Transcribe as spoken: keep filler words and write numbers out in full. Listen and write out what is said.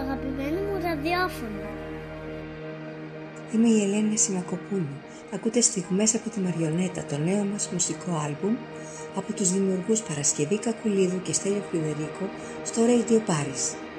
αγαπημένο μου ραδιόφωνο. Είμαι η Ελένη Σιμακοπούλου. Ακούτε στιγμές από τη Μαριονέτα, το νέο μας μουσικό άλμπουμ από τους δημιουργούς Παρασκευή Κακουλίδου και Στέλιο Φρυδερίκο στο Radio Paris.